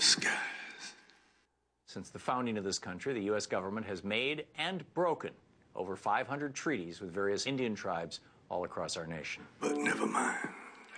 skies. Since the founding of this country, the U.S. government has made and broken over 500 treaties with various Indian tribes all across our nation. But never mind.